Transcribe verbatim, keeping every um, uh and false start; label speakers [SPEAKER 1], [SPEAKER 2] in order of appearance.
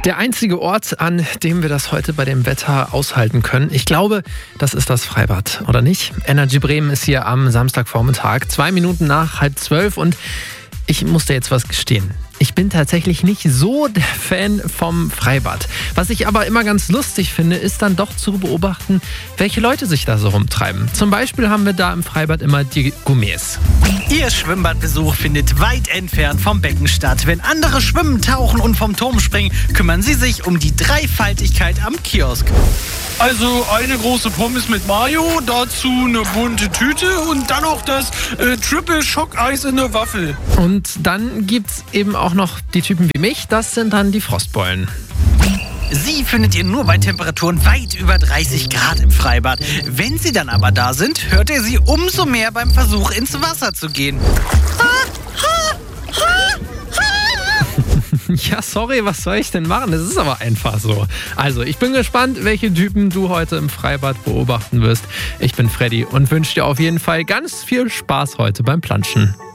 [SPEAKER 1] Der einzige Ort, an dem wir das heute bei dem Wetter aushalten können, ich glaube, das ist das Freibad, oder nicht? Energy Bremen ist hier am Samstagvormittag, zwei Minuten nach halb zwölf und ich muss dir jetzt was gestehen. Ich bin tatsächlich nicht so der Fan vom Freibad. Was ich aber immer ganz lustig finde, ist dann doch zu beobachten, welche Leute sich da so rumtreiben. Zum Beispiel haben wir da im Freibad immer die Gourmets.
[SPEAKER 2] Ihr Schwimmbadbesuch findet weit entfernt vom Becken statt. Wenn andere schwimmen, tauchen und vom Turm springen, kümmern sie sich um die Dreifaltigkeit am Kiosk.
[SPEAKER 3] Also eine große Pommes mit Mayo, dazu eine bunte Tüte und dann noch das äh, Triple Schockeis in der Waffel.
[SPEAKER 1] Und dann gibt's eben auch noch die Typen wie mich, das sind dann die Frostbeulen.
[SPEAKER 2] Sie findet ihr nur bei Temperaturen weit über dreißig Grad im Freibad. Wenn sie dann aber da sind, hört ihr sie umso mehr beim Versuch, ins Wasser zu gehen.
[SPEAKER 1] Ja, sorry, was soll ich denn machen? Das ist aber einfach so. Also, ich bin gespannt, welche Typen du heute im Freibad beobachten wirst. Ich bin Freddy und wünsche dir auf jeden Fall ganz viel Spaß heute beim Planschen.